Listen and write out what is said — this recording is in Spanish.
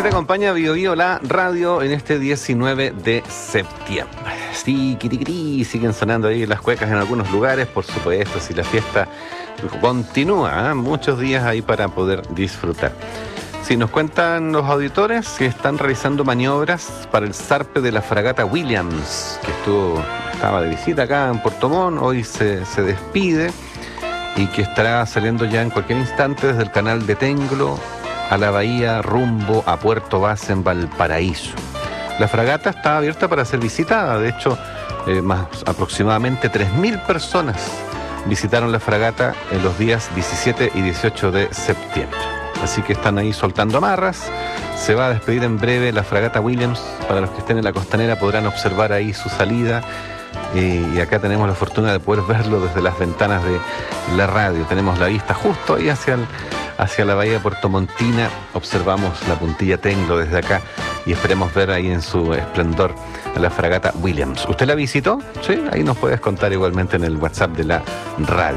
te acompaña Bio Bio, la radio, en este 19 de septiembre. Sí, quiriquirí, siguen sonando ahí las cuecas en algunos lugares, por supuesto, si la fiesta continúa, ¿eh? Muchos días ahí para poder disfrutar. Sí, nos cuentan los auditores que están realizando maniobras para el zarpe de la fragata Williams, que estaba de visita acá en Puerto Montt, hoy se despide y que estará saliendo ya en cualquier instante desde el canal de Tenglo a la bahía rumbo a Puerto Base en Valparaíso. La fragata está abierta para ser visitada, de hecho, aproximadamente 3.000 personas visitaron la fragata en los días 17 y 18 de septiembre. Así que están ahí soltando amarras. Se va a despedir en breve la fragata Williams. Para los que estén en la costanera podrán observar ahí su salida. Y acá tenemos la fortuna de poder verlo desde las ventanas de la radio. Tenemos la vista justo ahí hacia la bahía puertomontina. Observamos la puntilla Tenglo desde acá y esperemos ver ahí en su esplendor a la fragata Williams. ¿Usted la visitó? Sí, ahí nos puedes contar igualmente en el WhatsApp de la radio.